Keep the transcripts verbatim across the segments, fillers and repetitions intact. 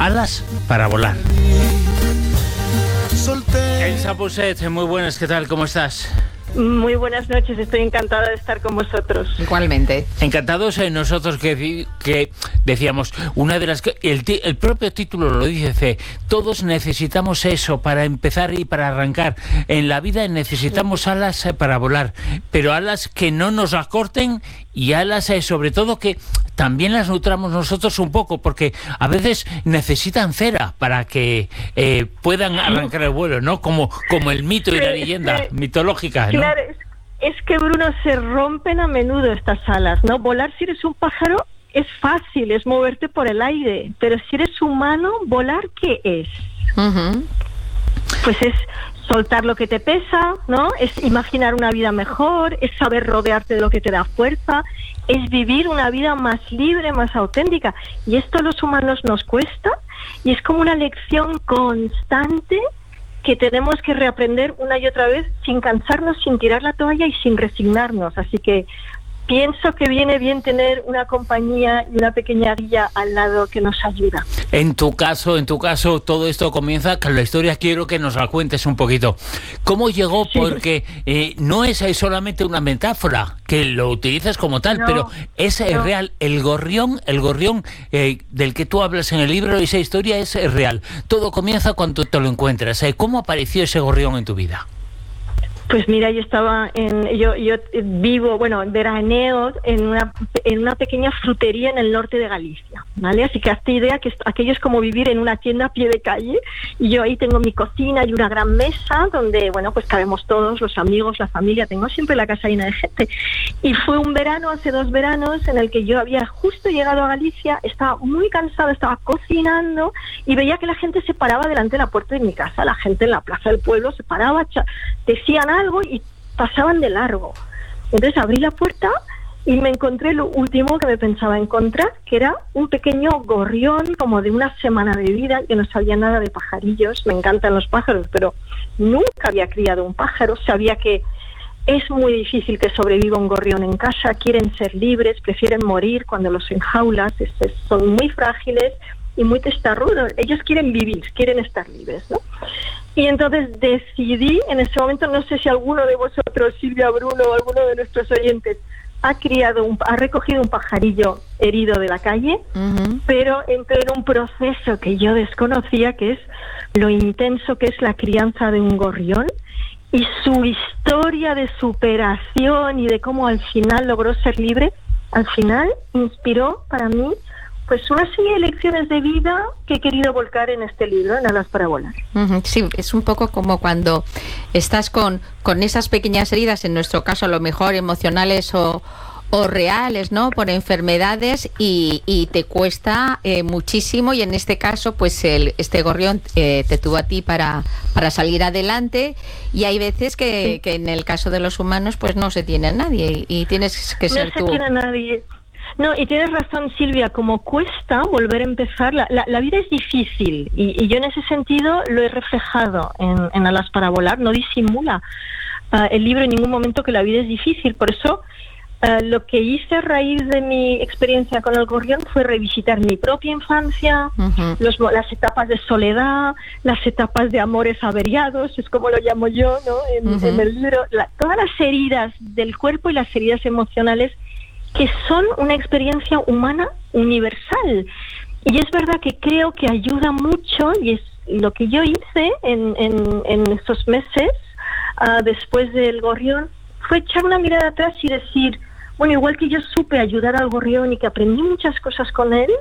Alas para volar. Elsa Poset, muy buenas, ¿qué tal? ¿Cómo estás? Muy buenas noches, estoy encantada de estar con vosotros. Igualmente. Encantados en nosotros que, que decíamos, una de las que el, el propio título lo dice, todos necesitamos eso para empezar y para arrancar. En la vida necesitamos alas para volar, pero alas que no nos acorten y alas eh, sobre todo que también las nutramos nosotros un poco, porque a veces necesitan cera para que eh, puedan arrancar el vuelo, ¿no? Como, como el mito y la leyenda mitológica, ¿no? Claro, es, es que, Bruno, se rompen a menudo estas alas, ¿no? Volar, si eres un pájaro, es fácil, es moverte por el aire, pero si eres humano, ¿volar qué es? Uh-huh. Pues es soltar lo que te pesa, ¿no? Es imaginar una vida mejor, es saber rodearte de lo que te da fuerza, es vivir una vida más libre, más auténtica. Y esto a los humanos nos cuesta y es como una lección constante que tenemos que reaprender una y otra vez sin cansarnos, sin tirar la toalla y sin resignarnos. Así que pienso que viene bien tener una compañía y una pequeña guía al lado que nos ayuda. En tu caso, en tu caso, todo esto comienza con la historia. Quiero que nos la cuentes un poquito. ¿Cómo llegó? Sí. Porque eh, no es solamente una metáfora, que lo utilizas como tal, no, pero es no. real. El gorrión, el gorrión eh, del que tú hablas en el libro, esa historia es real. Todo comienza cuando te lo encuentras. Eh, ¿Cómo apareció ese gorrión en tu vida? Pues mira, yo estaba en, yo, yo vivo, bueno, veraneo en una, en una pequeña frutería en el norte de Galicia, ¿vale? Así que hazte idea que aquello es como vivir en una tienda a pie de calle, y yo ahí tengo mi cocina y una gran mesa donde, bueno, pues cabemos todos, los amigos, la familia, tengo siempre la casa llena de gente. Y fue un verano, hace dos veranos, en el que yo había justo llegado a Galicia, estaba muy cansada, estaba cocinando y veía que la gente se paraba delante de la puerta de mi casa, la gente en la plaza del pueblo se paraba, decían algo y pasaban de largo. Entonces abrí la puerta y me encontré lo último que me pensaba encontrar, que era un pequeño gorrión como de una semana de vida. Yo no sabía nada de pajarillos, me encantan los pájaros, pero nunca había criado un pájaro. Sabía que es muy difícil que sobreviva un gorrión en casa, quieren ser libres, prefieren morir cuando los enjaulas, es, es, son muy frágiles y muy testarrudos. Ellos quieren vivir, quieren estar libres, ¿no? Y entonces decidí, en ese momento, no sé si alguno de vosotros, Silvia, Bruno, o alguno de nuestros oyentes, ha criado, un, ha recogido un pajarillo herido de la calle, uh-huh. pero entré en un proceso que yo desconocía, que es lo intenso que es la crianza de un gorrión, y su historia de superación y de cómo al final logró ser libre, al final inspiró para mí pues una serie de lecciones de vida que he querido volcar en este libro, en Alas para volar. Uh-huh. Sí, es un poco como cuando estás con, con esas pequeñas heridas, en nuestro caso a lo mejor emocionales o, o reales, ¿no? Por enfermedades, y, y te cuesta eh, muchísimo, y en este caso pues el, este gorrión eh, te tuvo a ti para, para salir adelante, y hay veces que, sí. que en el caso de los humanos pues no se tiene a nadie y, y tienes que ser tú. No se tiene a nadie. No, y tienes razón, Silvia, como cuesta volver a empezar, la, la, la vida es difícil, y, y yo en ese sentido lo he reflejado en, en Alas para volar, no disimula uh, el libro en ningún momento que la vida es difícil. Por eso uh, lo que hice a raíz de mi experiencia con el gorrión fue revisitar mi propia infancia, uh-huh. los, las etapas de soledad, las etapas de amores averiados, es como lo llamo yo, ¿no? en, uh-huh. en el libro, la, todas las heridas del cuerpo y las heridas emocionales, que son una experiencia humana universal. Y es verdad que creo que ayuda mucho, y es lo que yo hice en, en, en estos meses uh, después del gorrión, fue echar una mirada atrás y decir, bueno, igual que yo supe ayudar al gorrión y que aprendí muchas cosas con él,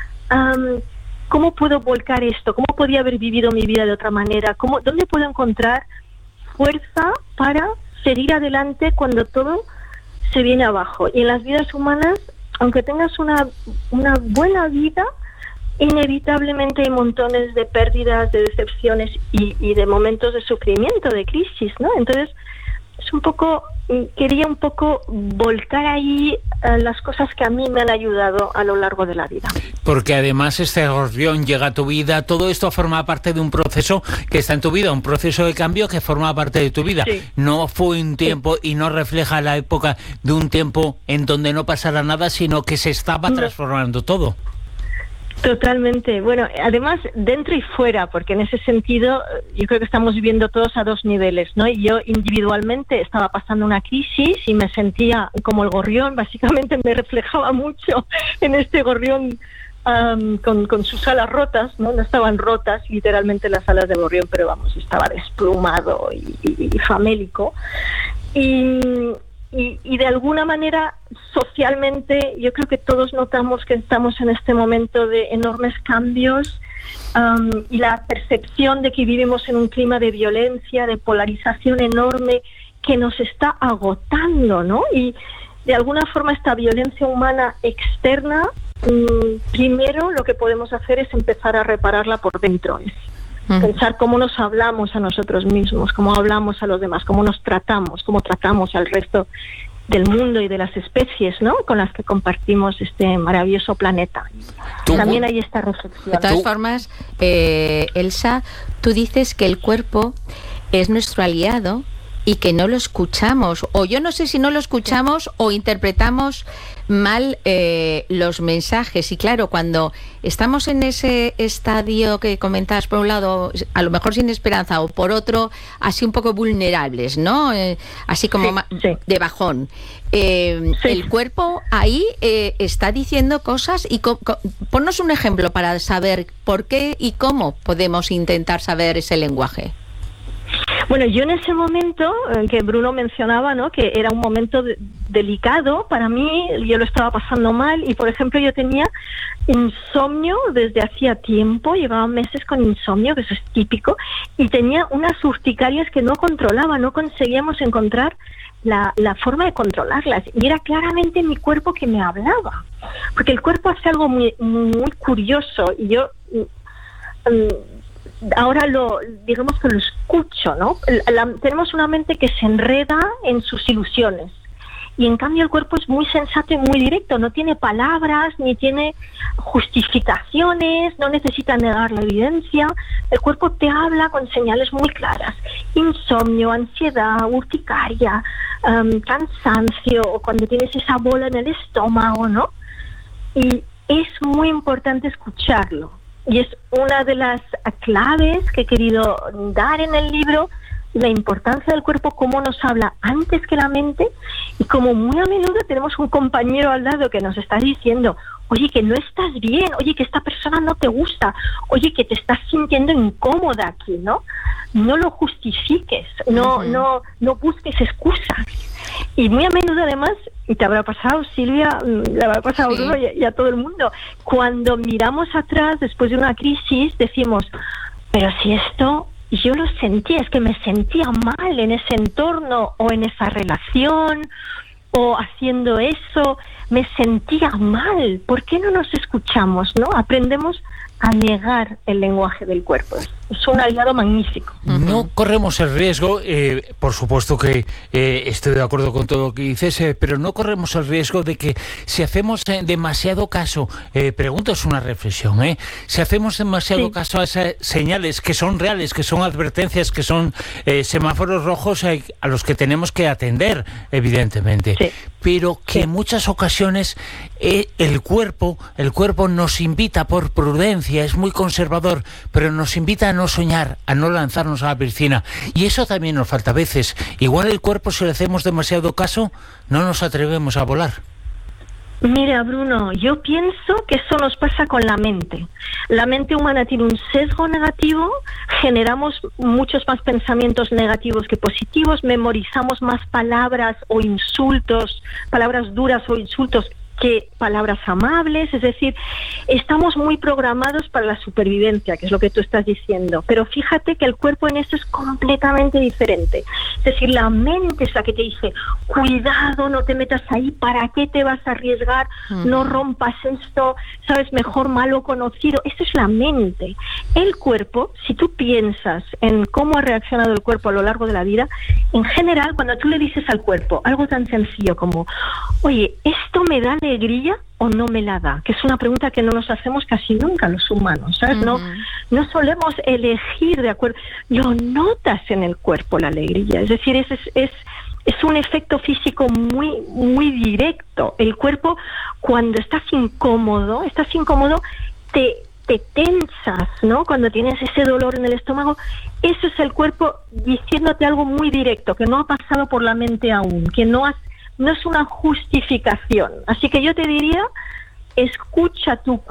um, ¿cómo puedo volcar esto? ¿Cómo podía haber vivido mi vida de otra manera? ¿Cómo, ¿Dónde puedo encontrar fuerza para seguir adelante cuando todo se viene abajo? Y en las vidas humanas, aunque tengas una, una buena vida, inevitablemente hay montones de pérdidas, de decepciones y, y de momentos de sufrimiento, de crisis, ¿no? Entonces, es un poco, quería un poco volcar ahí uh, las cosas que a mí me han ayudado a lo largo de la vida. Porque además este gorrión llega a tu vida, todo esto forma parte de un proceso que está en tu vida, un proceso de cambio que forma parte de tu vida. Sí. No fue un tiempo sí. y no refleja la época de un tiempo en donde no pasara nada, sino que se estaba no. transformando todo. Totalmente. Bueno, además, dentro y fuera, porque en ese sentido yo creo que estamos viviendo todos a dos niveles, ¿no? Y yo individualmente estaba pasando una crisis y me sentía como el gorrión, básicamente me reflejaba mucho en este gorrión um, con, con sus alas rotas, ¿no? No estaban rotas literalmente las alas del gorrión, pero vamos, estaba desplumado y, y, y famélico. Y... Y, y de alguna manera, socialmente, yo creo que todos notamos que estamos en este momento de enormes cambios um, y la percepción de que vivimos en un clima de violencia, de polarización enorme que nos está agotando, ¿no? Y de alguna forma esta violencia humana externa, um, primero lo que podemos hacer es empezar a repararla por dentro. Es pensar cómo nos hablamos a nosotros mismos, cómo hablamos a los demás, cómo nos tratamos, cómo tratamos al resto del mundo y de las especies, ¿no?, con las que compartimos este maravilloso planeta. ¿Tú? También hay esta reflexión. De todas formas, eh, Elsa, tú dices que el cuerpo es nuestro aliado y que no lo escuchamos, o yo no sé si no lo escuchamos o interpretamos mal eh, los mensajes. Y claro, cuando estamos en ese estadio que comentabas, por un lado a lo mejor sin esperanza, o por otro así un poco vulnerables, ¿no? Eh, así como sí, sí. de bajón, eh, sí. el cuerpo ahí eh, está diciendo cosas. Y co- co- ponnos un ejemplo para saber por qué y cómo podemos intentar saber ese lenguaje. Bueno, yo en ese momento eh, que Bruno mencionaba, ¿no?, que era un momento de- delicado para mí, yo lo estaba pasando mal y, por ejemplo, yo tenía insomnio desde hacía tiempo, llevaba meses con insomnio, que eso es típico, y tenía unas urticarias que no controlaba, no conseguíamos encontrar la, la forma de controlarlas, y era claramente mi cuerpo que me hablaba, porque el cuerpo hace algo muy, muy curioso, y yo... Um, ahora lo, digamos que lo escucho, ¿no? La, la, tenemos una mente que se enreda en sus ilusiones y en cambio el cuerpo es muy sensato y muy directo, no tiene palabras ni tiene justificaciones, no necesita negar la evidencia, el cuerpo te habla con señales muy claras: insomnio, ansiedad, urticaria, um, cansancio, o cuando tienes esa bola en el estómago, ¿no? Y es muy importante escucharlo. Y es una de las claves que he querido dar en el libro, la importancia del cuerpo, cómo nos habla antes que la mente, y como muy a menudo tenemos un compañero al lado que nos está diciendo: oye, que no estás bien, oye, que esta persona no te gusta, oye, que te estás sintiendo incómoda aquí, ¿no? No lo justifiques, no, uh-huh. no, no busques excusas. Y muy a menudo, además, y te habrá pasado, Silvia, le habrá pasado sí. a Bruno y, y a todo el mundo, cuando miramos atrás después de una crisis, decimos: pero si esto yo lo sentía, es que me sentía mal en ese entorno o en esa relación o haciendo eso, me sentía mal. ¿Por qué no nos escuchamos, no? Aprendemos a negar el lenguaje del cuerpo. Es un aliado magnífico. No corremos el riesgo, eh, por supuesto que eh, estoy de acuerdo con todo lo que dices, eh, pero no corremos el riesgo de que si hacemos eh, demasiado caso, eh, pregunto, es una reflexión, eh, si hacemos demasiado sí. caso a esas señales que son reales, que son advertencias, que son eh, semáforos rojos eh, a los que tenemos que atender, evidentemente, sí. pero que sí. en muchas ocasiones eh, el cuerpo, el cuerpo nos invita por prudencia, es muy conservador, pero nos invita a no soñar, a no lanzarnos a la piscina, y eso también nos falta a veces. Igual el cuerpo, si le hacemos demasiado caso, no nos atrevemos a volar. Mira, Bruno, yo pienso que eso nos pasa con la mente. La mente humana tiene un sesgo negativo, generamos muchos más pensamientos negativos que positivos, memorizamos más palabras o insultos, palabras duras o insultos que palabras amables, es decir, estamos muy programados para la supervivencia, que es lo que tú estás diciendo, pero fíjate que el cuerpo en eso es completamente diferente. Es decir, la mente es la que te dice: cuidado, no te metas ahí, ¿para qué te vas a arriesgar? Uh-huh. No rompas esto, sabes, mejor malo conocido. Eso es la mente. El cuerpo, si tú piensas en cómo ha reaccionado el cuerpo a lo largo de la vida, en general, cuando tú le dices al cuerpo algo tan sencillo como: oye, esto me da alegría o no me la da, que es una pregunta que no nos hacemos casi nunca los humanos, ¿sabes? Uh-huh. No, no solemos elegir de acuerdo, lo notas en el cuerpo la alegría, es decir, es, es, es un efecto físico muy, muy directo. El cuerpo, cuando estás incómodo, estás incómodo, te, te tensas, ¿no? Cuando tienes ese dolor en el estómago, eso es el cuerpo diciéndote algo muy directo, que no ha pasado por la mente aún, que no, has, no es una justificación. Así que yo te diría, escucha tu cuerpo.